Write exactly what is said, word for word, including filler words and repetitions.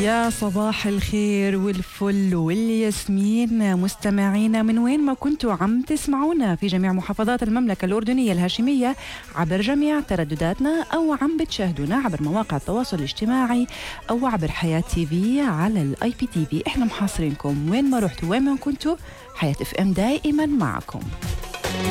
يا صباح الخير والفل والياسمين مستمعينا من وين ما كنتوا عم تسمعونا في جميع محافظات المملكة الأردنية الهاشمية عبر جميع تردداتنا أو عم بتشاهدونا عبر مواقع التواصل الاجتماعي أو عبر حياة تي في على الاي بي تي في. احنا محاصرينكم وين ما رحتوا وين ما كنتوا. حياة اف ام دائما معكم.